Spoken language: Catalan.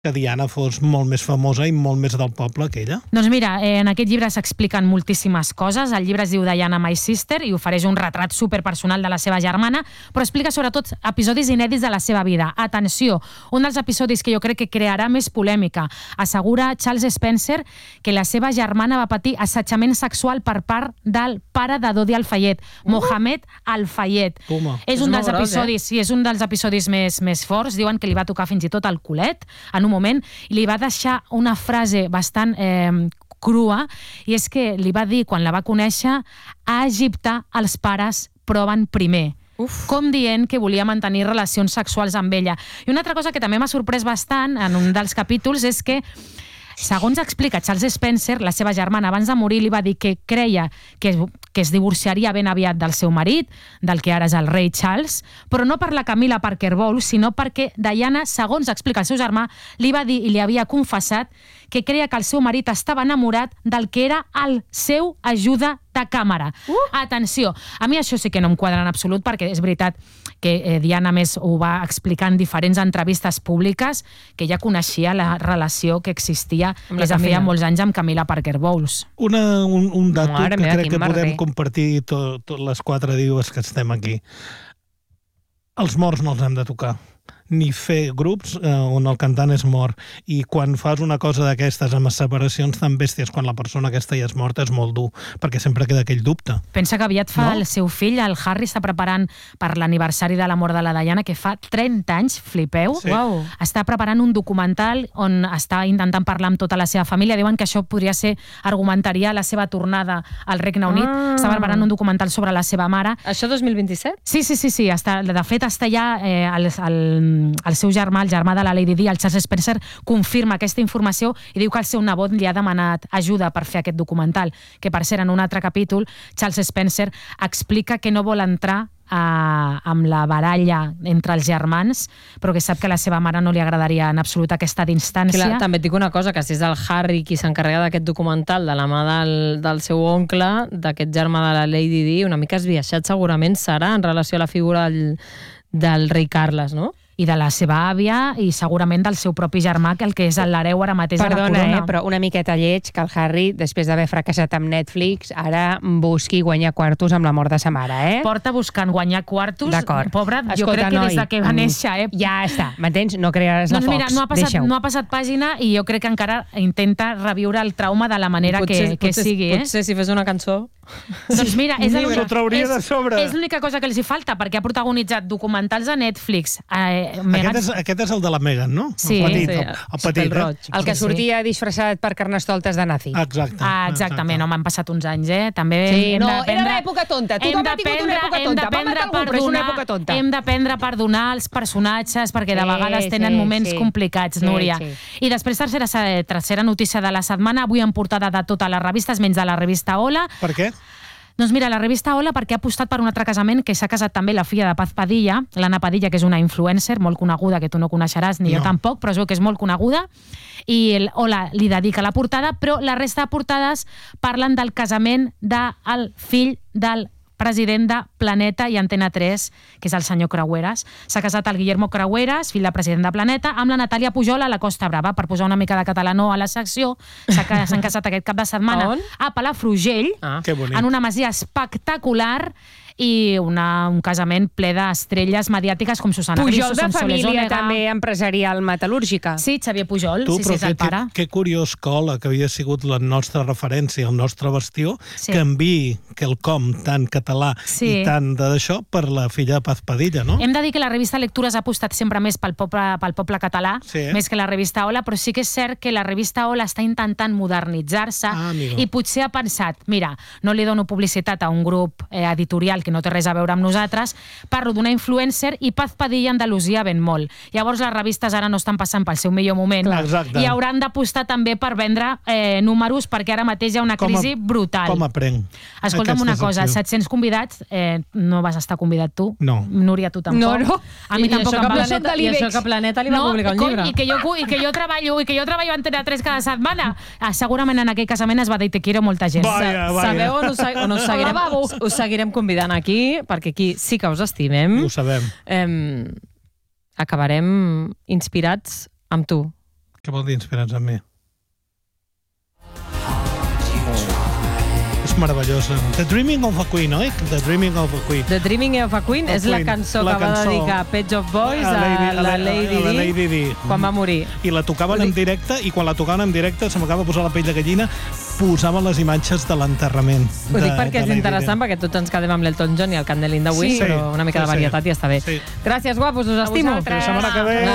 que Diana fos molt més famosa i molt més del poble que ella? Doncs mira, en aquest llibre s'expliquen moltíssimes coses. El llibre es diu Diana, My Sister, i ofereix un retrat superpersonal de la seva germana, però explica sobretot episodis inèdits de la seva vida. Atenció, un dels episodis que jo crec que crearà més polèmica. Assegura Charles Spencer que la seva germana va patir assetjament sexual per part del pare de Dodi Al-Fayed, Mohamed Al-Fayed. És un dels episodis, sí, és un dels episodis més forts. Diuen que li va tocar fins i tot el culet en un moment, i li va deixar una frase bastant crua, i és que li va dir, quan la va conèixer, a Egipte els pares proven primer. Com dient que volia mantenir relacions sexuals amb ella. I una altra cosa que també m'ha sorprès bastant en un dels capítols és que, segons explica Charles Spencer, la seva germana abans de morir li va dir que creia que es divorciaria ben aviat del seu marit, del que ara és el rei Charles, però no per la Camilla Parker Bowles, sinó perquè Diana, segons explica el seu germà, li va dir i li havia confessat que creia que el seu marit estava enamorat del que era el seu ajuda de càmera. Atenció, a mi això sí que no em quadra en absolut, perquè és veritat que Diana més ho va explicar en diferents entrevistes públiques, que ja coneixia la relació que existia des de feia molts anys amb Camilla Parker Bowles. Un dato que crec que podem compartir tot les quatre divas que estem aquí. Els morts no els hem de tocar, ni fer grups on el cantant és mort. I quan fas una cosa d'aquestes amb separacions tan bèsties, quan la persona aquesta ja és morta, és molt dur, perquè sempre queda aquell dubte. Pensa que aviat fa el seu fill, el Harry, està preparant per l'aniversari de la mort de la Diana, que fa 30 anys, flipeu. Sí. Wow. Està preparant un documental on està intentant parlar amb tota la seva família. Diuen que això podria ser, argumentaria la seva tornada al Regne Unit. Està preparant un documental sobre la seva mare. Això 2027? Sí. De fet, està ja el seu germà, el germà de la Lady Di, el Charles Spencer, confirma aquesta informació i diu que el seu nebot li ha demanat ajuda per fer aquest documental, que per cert, en un altre capítol, Charles Spencer explica que no vol entrar amb la baralla entre els germans, però que sap que a la seva mare no li agradaria en absolut aquesta distància. Clar, també et dic una cosa, que si és el Harry qui s'encarrega d'aquest documental de la mà del seu oncle, d'aquest germà de la Lady Di, una mica esbiaixat segurament serà en relació a la figura del rei Carles, no? I de la seva àvia i segurament del seu propi germà, que el que és l'hereu ara mateix de la corona. Perdona, però una miqueta lleig que el Harry, després d'haver fracassat amb Netflix, ara busqui guanyar quartos amb la mort de sa mare, Porta buscant guanyar quartos. D'acord. Pobra, jo crec que des que va néixer, Ja està, m'entens? No crearàs la focs. Doncs mira, no ha passat pàgina i jo crec que encara intenta reviure el trauma de la manera que sigui. Potser si fes una cançó... Doncs mira, és l'única cosa que els hi falta, perquè ha protagonitzat documentals a Netflix. Aquest és el de la Meghan, no? Sí, el petit roig. El que sortia disfressat per carnestoltes de nazi. Exactament, m'han passat uns anys, també. Sí, era l'època tonta. Tothom ha tingut una època tonta. Va matar algú, però és una època tonta. Hem d'aprendre a perdonar els personatges, perquè de vegades tenen moments complicats, Núria. I després, tercera notícia de la setmana, avui en portada de totes les revistes, menys de la revista Hola. Per què? Doncs mira, la revista Hola, perquè ha apostat per un altre casament, que s'ha casat també la filla de Paz Padilla, l'Anna Padilla, que és una influencer molt coneguda, que tu no coneixeràs, ni jo tampoc, però es veu que és molt coneguda, i Hola li dedica la portada, però la resta de portades parlen del casament del fill del president de Planeta i Antena 3, que és el senyor Creueras. S'ha casat el Guillermo Creueras, fill de president de Planeta, amb la Natàlia Pujol a la Costa Brava, per posar una mica de catalanó a la secció. S'han casat aquest cap de setmana a Palafrugell, en una masia espectacular, i un casament ple d'estrelles mediàtiques com Susana Griso, Pujol de família també empresarial metal·lúrgica. Sí, Xavier Pujol, sí, és el pare. Que curiós Cola, que havia sigut la nostra referència, el nostre bastió, que enviï quelcom tan català i tant d'això per la filla de Paz Padilla, no? Hem de dir que la revista Lectures ha apostat sempre més pel poble català, més que la revista Hola, però sí que és cert que la revista Hola està intentant modernitzar-se i potser ha pensat, mira, no li dono publicitat a un grup editorial que no té res a veure amb nosaltres, parlo d'una influencer i Paz Padilla a Andalusia ven molt. Llavors les revistes ara no estan passant pel seu millor moment i hauran d'apostar també per vendre números, perquè ara mateix hi ha una crisi brutal. Com aprenc? Escolta'm una cosa, 700 convidats, no vas estar convidat tu? No. Núria, tu tampoc? No. A mi tampoc em va. I això que Planeta li va publicar un llibre. I que jo treballo a Antena 3 cada setmana. Segurament en aquell casament es va dir te quiero molta gent. Sabeu on us seguirem convidant aquí, perquè aquí sí que us estimem. Ho sabem. Acabarem inspirats amb tu. Què vol dir inspirats en mi? És meravellosa. The Dreaming of a Queen, oi? The Dreaming of a Queen. The Dreaming of a Queen és la cançó que va dedicar Pet Shop Boys a la Lady Di quan va morir. I la tocaven en directe, i quan la tocaven en directe se m'acaba de posar la pell de gallina, posaven les imatges de l'enterrament. Ho dic perquè és interessant, perquè tots ens quedem amb l'Elton John i el Candle in the Wind, però una mica de varietat i està bé. Gràcies, guapos, us estimo. Fins la setmana que ve.